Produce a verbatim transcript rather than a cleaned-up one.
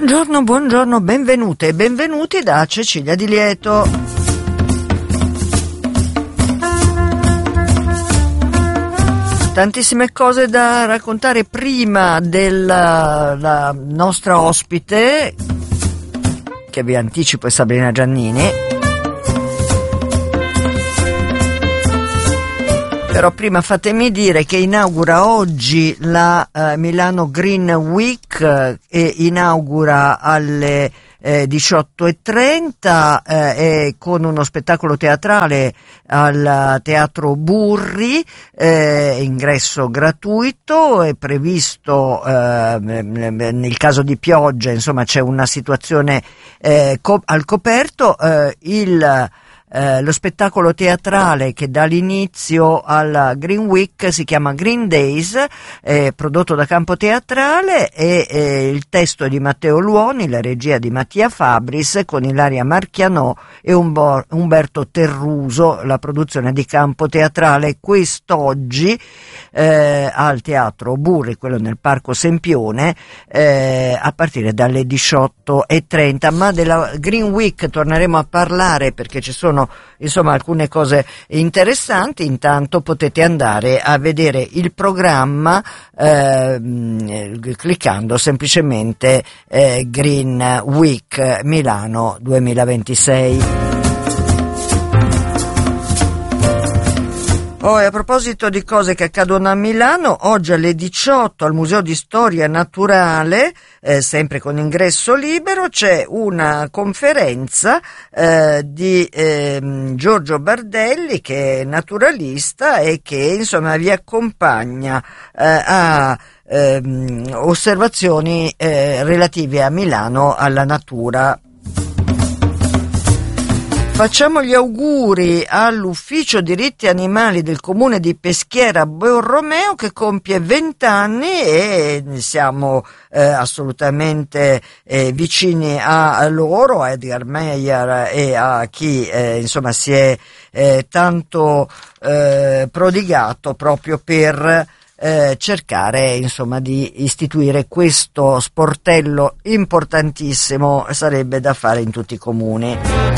Buongiorno, buongiorno, benvenute e benvenuti da Cecilia Di Lieto. Tantissime cose da raccontare prima della la nostra ospite, che vi anticipo è Sabrina Giannini. Però prima fatemi dire che inaugura oggi la eh, Milano Green Week eh, e inaugura alle eh, diciotto e trenta eh, e con uno spettacolo teatrale al Teatro Burri, eh, ingresso gratuito. È previsto eh, nel caso di pioggia, insomma c'è una situazione eh, co- al coperto. eh, il Eh, lo spettacolo teatrale che dà l'inizio alla Green Week si chiama Green Days, è prodotto da Campo Teatrale e eh, il testo è di Matteo Luoni, la regia di Mattia Fabris con Ilaria Marchianò e Umbo- Umberto Terruso, la produzione di Campo Teatrale. Quest'oggi eh, al Teatro Burri, quello nel Parco Sempione, eh, a partire dalle diciotto e trenta. Ma della Green Week torneremo a parlare perché ci sono insomma alcune cose interessanti. Intanto potete andare a vedere il programma eh, cliccando semplicemente eh, Green Week Milano duemilaventisei. Oh, e a proposito di cose che accadono a Milano, oggi alle diciotto al Museo di Storia Naturale, eh, sempre con ingresso libero, c'è una conferenza eh, di eh, Giorgio Bardelli, che è naturalista e che insomma vi accompagna eh, a eh, osservazioni eh, relative a Milano, alla natura. Facciamo gli auguri all'Ufficio Diritti Animali del Comune di Peschiera Borromeo, che compie venti anni e siamo eh, assolutamente eh, vicini a loro, a Edgar Meyer e a chi eh, insomma si è eh, tanto eh, prodigato proprio per Eh, cercare insomma di istituire questo sportello importantissimo. Sarebbe da fare in tutti i comuni.